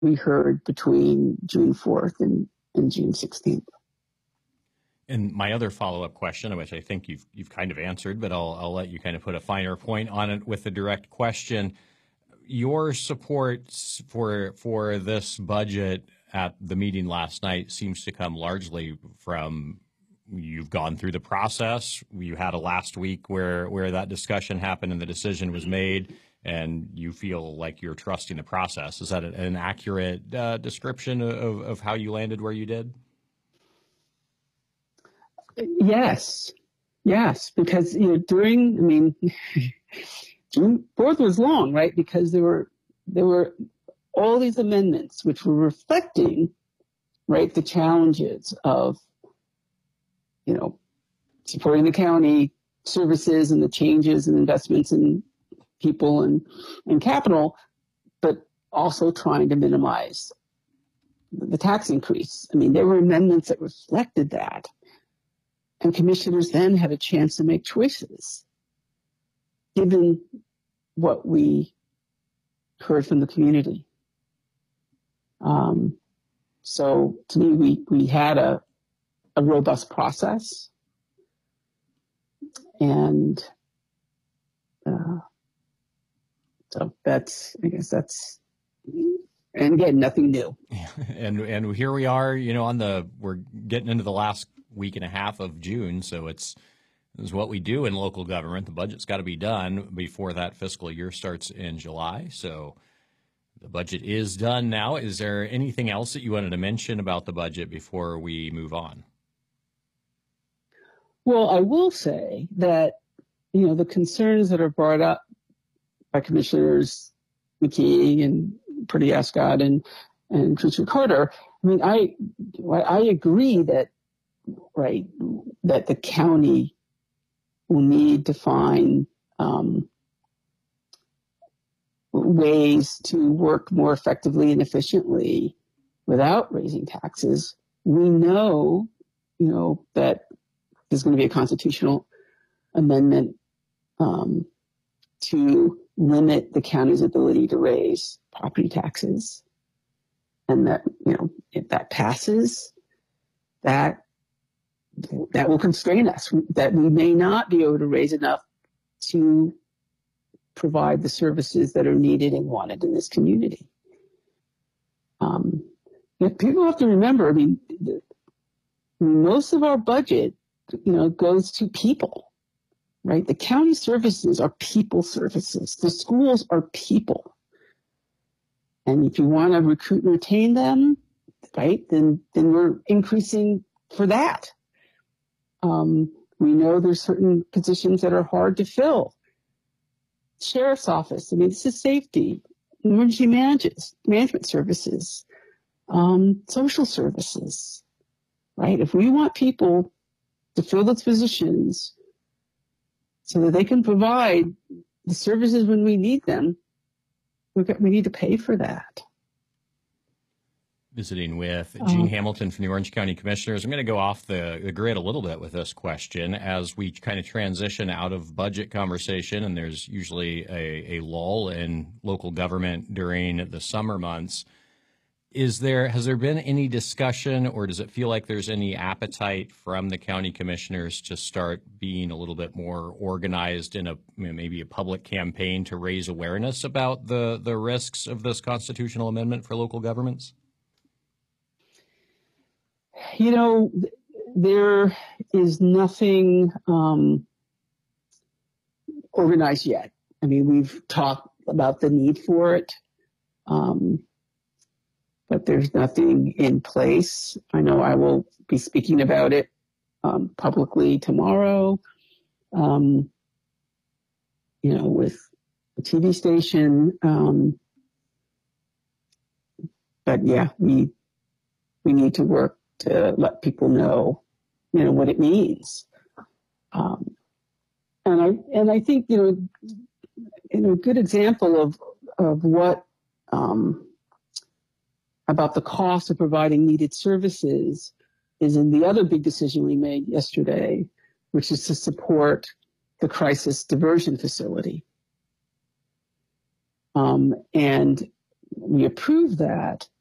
we heard between June 4th and June 16th. And my other follow-up question, which I think you've kind of answered, but I'll let you kind of put a finer point on it with a direct question. Your support for this budget at the meeting last night seems to come largely from you've gone through the process. You had a last week where that discussion happened and the decision was made, and you feel like you're trusting the process. Is that an accurate description of how you landed where you did? Yes, because June 4th was long, right? Because there were all these amendments which were reflecting, right, the challenges of supporting the county services and the changes and investments in people and capital, but also trying to minimize the tax increase. I mean, there were amendments that reflected that. And commissioners then had a chance to make choices, given what we heard from the community. So to me, we had a robust process, and so that's, and again, nothing new. And here we are, we're getting into the last week and a half of June, so this is what we do in local government. The budget's got to be done before that fiscal year starts in July. So the budget is done now. Is there anything else that you wanted to mention about the budget before we move on? Well, I will say that, the concerns that are brought up by Commissioners McKee and Purdy Ascott and Commissioner Carter, I mean, I agree that, right, that the county will need to find ways to work more effectively and efficiently without raising taxes. We know, that there's going to be a constitutional amendment to limit the county's ability to raise property taxes. And that, if that passes, that will constrain us, that we may not be able to raise enough to provide the services that are needed and wanted in this community. People have to remember, I mean, most of our budget, goes to people, right? The county services are people services. The schools are people. And if you want to recruit and retain them, right, then we're increasing for that. We know there's certain positions that are hard to fill. Sheriff's office, I mean, this is safety, emergency management services, social services, right? If we want people to fill those positions so that they can provide the services when we need them, we need to pay for that. Visiting with Jean Hamilton from the Orange County Commissioners. I'm going to go off the grid a little bit with this question as we kind of transition out of budget conversation, and there's usually a lull in local government during the summer months. Has there been any discussion, or does it feel like there's any appetite from the county commissioners to start being a little bit more organized in maybe a public campaign to raise awareness about the risks of this constitutional amendment for local governments? There is nothing organized yet. I mean, we've talked about the need for it, but there's nothing in place. I know I will be speaking about it publicly tomorrow, with the TV station. But yeah, we need to work to let people know, what it means. And I think, a good example of what, about the cost of providing needed services is in the other big decision we made yesterday, which is to support the crisis diversion facility. And we approve that,